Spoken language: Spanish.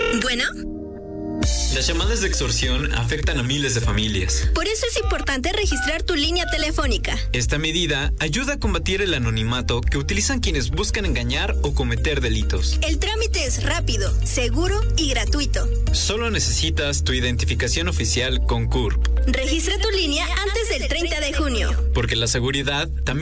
Bueno. Las llamadas de extorsión afectan a miles de familias. Por eso es importante registrar tu línea telefónica. Esta medida ayuda a combatir el anonimato que utilizan quienes buscan engañar o cometer delitos. El trámite es rápido, seguro y gratuito. Solo necesitas tu identificación oficial con CURP. Registra tu línea antes del 30 de junio. Porque la seguridad también